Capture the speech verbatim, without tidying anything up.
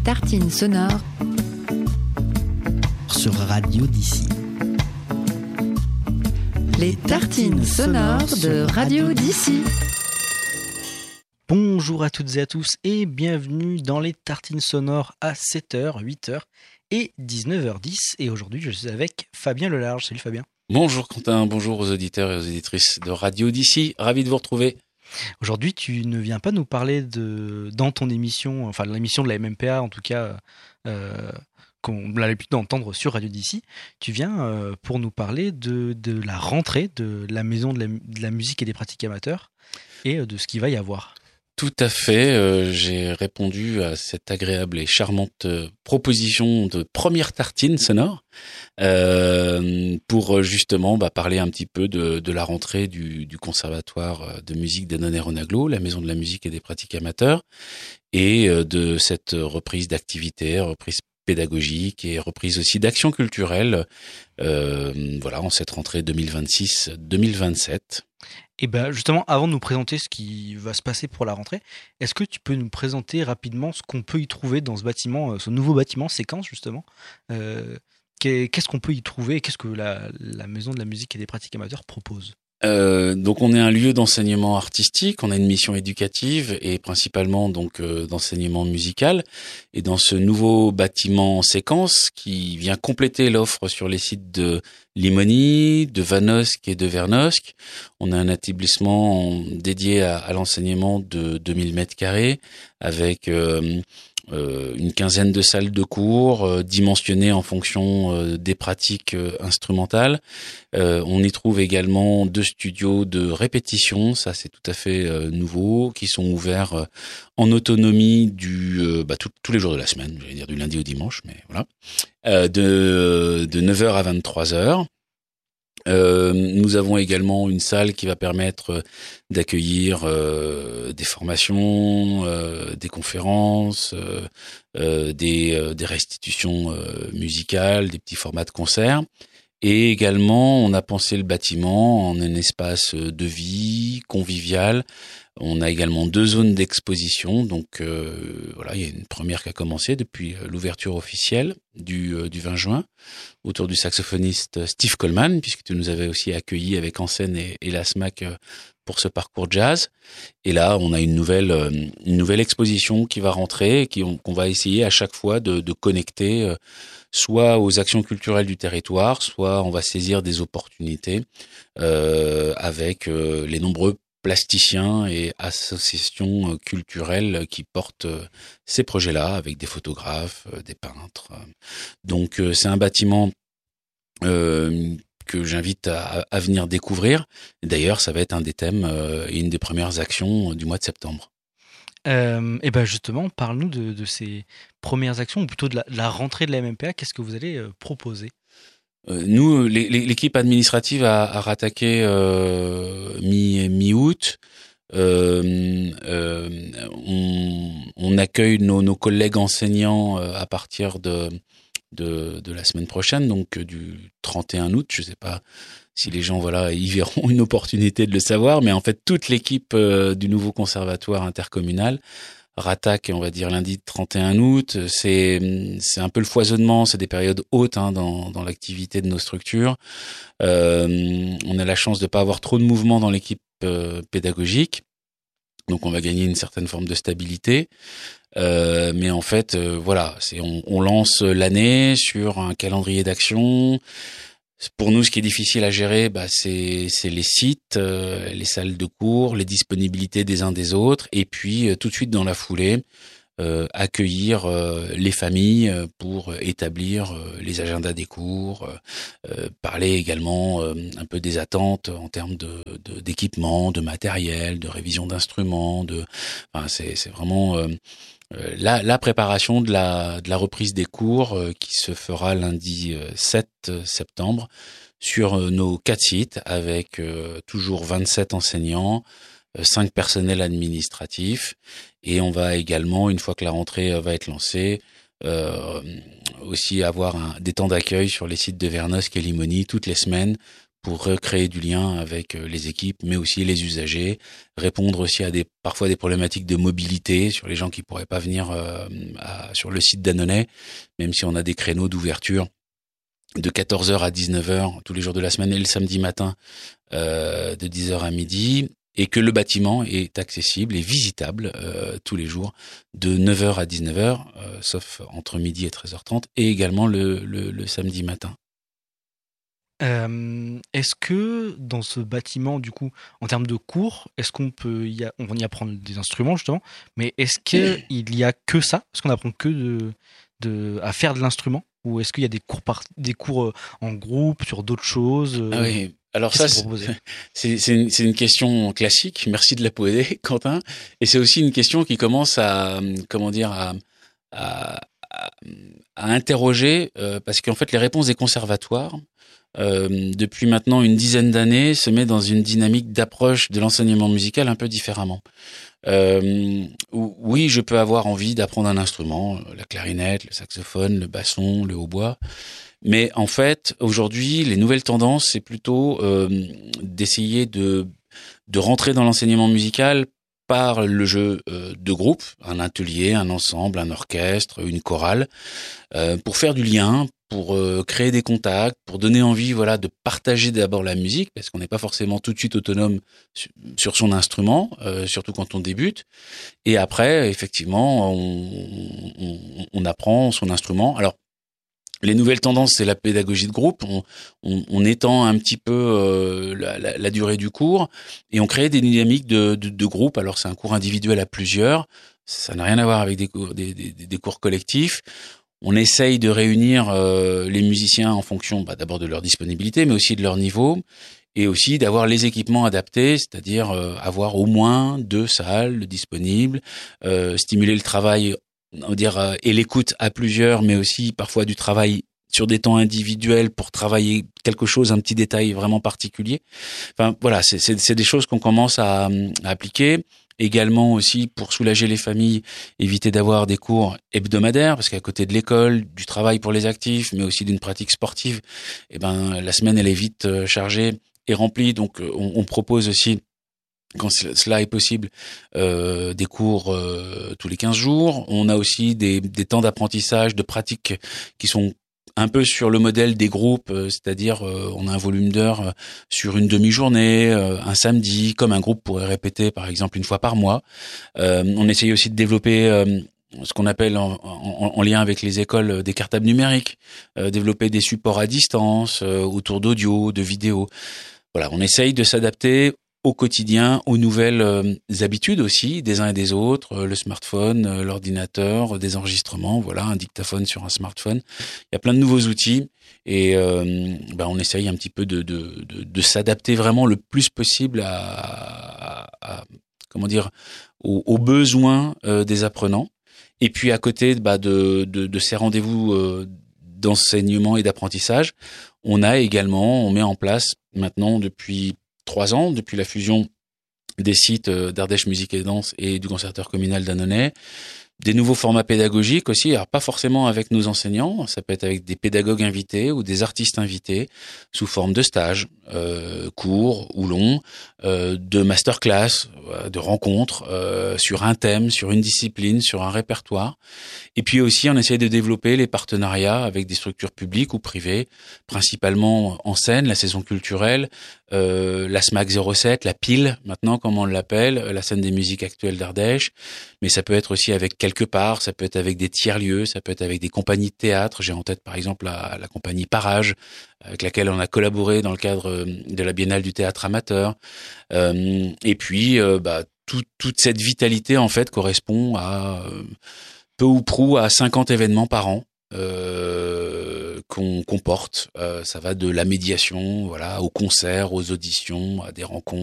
tartines sonores sur Radio d'ici. Les tartines sonores de Radio d'ici. Bonjour à toutes et à tous et bienvenue dans les tartines sonores à sept heures, huit heures et dix-neuf heures dix. Et aujourd'hui, je suis avec Fabien Lelarge. Salut Fabien. Bonjour Quentin, bonjour aux auditeurs et aux auditrices de Radio d'ici. Ravi de vous retrouver. Aujourd'hui, tu ne viens pas nous parler de dans ton émission, enfin l'émission de la M M P A en tout cas, euh, qu'on a l'habitude d'entendre sur Radio d'ici. Tu viens euh, pour nous parler de, de la rentrée de la Maison de la, de la musique et des pratiques amateurs et de ce qu'il va y avoir. Tout à fait, euh, j'ai répondu à cette agréable et charmante euh, proposition de première tartine sonore euh, pour justement bah, parler un petit peu de, de la rentrée du, du Conservatoire de musique d'Annonay-Rosnaglo, la Maison de la musique et des pratiques amateurs, et euh, de cette reprise d'activité, reprise pédagogique et reprise aussi d'action culturelle euh, voilà, en cette rentrée deux mille vingt-six deux mille vingt-sept. Et ben justement, avant de nous présenter ce qui va se passer pour la rentrée, est-ce que tu peux nous présenter rapidement ce qu'on peut y trouver dans ce bâtiment, ce nouveau bâtiment Séquence justement euh, Qu'est-ce qu'on peut y trouver et qu'est-ce que la, la Maison de la musique et des pratiques amateurs propose ? Euh, donc on est un lieu d'enseignement artistique, on a une mission éducative et principalement donc euh, d'enseignement musical. Et dans ce nouveau bâtiment Séquence qui vient compléter l'offre sur les sites de Limony, de Vanosque et de Vernosque, on a un établissement dédié à, à l'enseignement de deux mille mètres carrés avec euh, Euh, une quinzaine de salles de cours euh, dimensionnées en fonction euh, des pratiques euh, instrumentales. Euh, on y trouve également deux studios de répétition, ça c'est tout à fait euh, nouveau, qui sont ouverts euh, en autonomie du euh, bah, tout, tous les jours de la semaine, je vais dire du lundi au dimanche, mais voilà, euh, de, de neuf heures à vingt-trois heures. Euh, nous avons également une salle qui va permettre d'accueillir euh, des formations, euh, des conférences, euh, euh, des, euh, des restitutions euh, musicales, des petits formats de concerts. Et également, on a pensé le bâtiment en un espace de vie convivial. On a également deux zones d'exposition. Donc euh, voilà, il y a une première qui a commencé depuis l'ouverture officielle du, euh, du vingt juin autour du saxophoniste Steve Coleman, puisque tu nous avais aussi accueillis avec En Scène et, et la S M A C pour ce parcours jazz. Et là, on a une nouvelle une nouvelle exposition qui va rentrer et qui, on, qu'on va essayer à chaque fois de, de connecter euh, soit aux actions culturelles du territoire, soit on va saisir des opportunités euh, avec euh, les nombreux plasticiens et associations culturelles qui portent ces projets-là avec des photographes, des peintres. Donc c'est un bâtiment euh, que j'invite à, à venir découvrir. D'ailleurs, ça va être un des thèmes euh, et une des premières actions du mois de septembre. Euh, et ben justement, parle-nous de, de ces premières actions, ou plutôt de la, de la rentrée de la M M P A. Qu'est-ce que vous allez euh, proposer ? Euh, nous, les, les, l'équipe administrative a, a rattaqué euh, mi, mi-août. Euh, euh, on, on accueille nos, nos collègues enseignants euh, à partir de, de, de la semaine prochaine, donc euh, du trente et un août. Je ne sais pas si les gens voilà y verront une opportunité de le savoir, mais en fait toute l'équipe euh, du nouveau conservatoire intercommunal rattaque, on va dire lundi trente et un août. C'est c'est un peu le foisonnement, c'est des périodes hautes hein, dans dans l'activité de nos structures. Euh, on a la chance de pas avoir trop de mouvement dans l'équipe euh, pédagogique, donc on va gagner une certaine forme de stabilité. Euh, mais en fait, euh, voilà, c'est on, on lance l'année sur un calendrier d'action. Pour nous, ce qui est difficile à gérer, bah, c'est, c'est les sites, euh, les salles de cours, les disponibilités des uns des autres, et puis euh, tout de suite dans la foulée, euh, accueillir euh, les familles pour établir euh, les agendas des cours, euh, parler également euh, un peu des attentes en termes de, de d'équipement, de matériel, de révision d'instruments. De, enfin, c'est, c'est vraiment euh, La, la préparation de la, de la reprise des cours euh, qui se fera lundi euh, sept septembre sur euh, nos quatre sites avec euh, toujours vingt-sept enseignants, euh, cinq personnels administratifs et on va également, une fois que la rentrée euh, va être lancée, euh, aussi avoir un, des temps d'accueil sur les sites de Vernosque et Limony toutes les semaines pour recréer du lien avec les équipes, mais aussi les usagers, répondre aussi à des parfois des problématiques de mobilité sur les gens qui pourraient pas venir euh, à, sur le site d'Annonay, même si on a des créneaux d'ouverture de quatorze heures à dix-neuf heures tous les jours de la semaine et le samedi matin euh, de dix heures à midi, et que le bâtiment est accessible et visitable euh, tous les jours de neuf heures à dix-neuf heures, euh, sauf entre midi et treize heures trente, et également le, le, le samedi matin. Euh, est-ce que dans ce bâtiment, du coup, en termes de cours, est-ce qu'on peut y, a, on va y apprendre des instruments justement, mais est-ce qu'il y a que ça? Est-ce qu'on apprend que de, de, à faire de l'instrument? Ou est-ce qu'il y a des cours, par, des cours en groupe sur d'autres choses? Ah oui, alors ça, c'est, c'est, c'est, une, c'est une question classique. Merci de la poser, Quentin. Et c'est aussi une question qui commence à, comment dire, à, à, à, à interroger, euh, parce qu'en fait, les réponses des conservatoires, euh, depuis maintenant une dizaine d'années, se met dans une dynamique d'approche de l'enseignement musical un peu différemment. Euh, oui, je peux avoir envie d'apprendre un instrument, la clarinette, le saxophone, le basson, le hautbois. Mais en fait, aujourd'hui, les nouvelles tendances, c'est plutôt euh, d'essayer de de rentrer dans l'enseignement musical par le jeu euh, de groupe, un atelier, un ensemble, un orchestre, une chorale, euh, pour faire du lien, pour euh, créer des contacts, pour donner envie, voilà, de partager d'abord la musique, parce qu'on n'est pas forcément tout de suite autonome sur, sur son instrument, euh, surtout quand on débute. Et après, effectivement, on, on, on apprend son instrument. Alors, les nouvelles tendances, c'est la pédagogie de groupe. On, on, on étend un petit peu euh, la, la, la durée du cours et on crée des dynamiques de, de, de groupe. Alors, c'est un cours individuel à plusieurs. Ça n'a rien à voir avec des cours, des, des, des cours collectifs. On essaye de réunir euh, les musiciens en fonction bah, d'abord de leur disponibilité, mais aussi de leur niveau, et aussi d'avoir les équipements adaptés, c'est-à-dire euh, avoir au moins deux salles disponibles, euh, stimuler le travail, on va dire, euh, et l'écoute à plusieurs, mais aussi parfois du travail sur des temps individuels pour travailler quelque chose, un petit détail vraiment particulier. Enfin voilà, c'est, c'est, c'est des choses qu'on commence à, à appliquer. Également aussi pour soulager les familles, éviter d'avoir des cours hebdomadaires, parce qu'à côté de l'école, du travail pour les actifs, mais aussi d'une pratique sportive, eh ben la semaine elle est vite chargée et remplie. Donc on, on propose aussi, quand cela est possible, euh, des cours euh, tous les quinze jours. On a aussi des, des temps d'apprentissage, de pratique qui sont un peu sur le modèle des groupes, euh, c'est-à-dire euh, on a un volume d'heures euh, sur une demi-journée, euh, un samedi, comme un groupe pourrait répéter par exemple une fois par mois. Euh, on essaye aussi de développer euh, ce qu'on appelle en, en, en lien avec les écoles des cartables numériques, euh, développer des supports à distance euh, autour d'audio, de vidéo. Voilà, on essaye de s'adapter au quotidien, aux nouvelles euh, habitudes aussi des uns et des autres, euh, le smartphone, euh, l'ordinateur, des enregistrements, voilà, un dictaphone sur un smartphone. Il y a plein de nouveaux outils et euh, ben on essaye un petit peu de, de, de, de s'adapter vraiment le plus possible à, à, à comment dire, aux, aux besoins euh, des apprenants. Et puis à côté bah, de, de, de ces rendez-vous euh, d'enseignement et d'apprentissage, on a également, on met en place maintenant depuis trois ans, depuis la fusion des sites d'Ardèche Musique et Danse et du Conservatoire communal d'Annonay, des nouveaux formats pédagogiques aussi, alors pas forcément avec nos enseignants, ça peut être avec des pédagogues invités ou des artistes invités sous forme de stages, euh, courts ou longs, euh, de masterclass, de rencontres euh, sur un thème, sur une discipline, sur un répertoire. Et puis aussi, on essaie de développer les partenariats avec des structures publiques ou privées, principalement en scène, la saison culturelle, euh, la S M A C zéro sept, la P I L, maintenant comme on l'appelle, la scène des musiques actuelles d'Ardèche. Mais ça peut être aussi avec quelque part, ça peut être avec des tiers-lieux, ça peut être avec des compagnies de théâtre. J'ai en tête par exemple la, la compagnie Parage, avec laquelle on a collaboré dans le cadre de la Biennale du théâtre amateur. Euh, et puis, euh, bah, tout, toute cette vitalité en fait correspond à euh, peu ou prou à cinquante événements par an euh, qu'on comporte. Euh, ça va de la médiation, voilà, aux concerts, aux auditions, à des rencontres.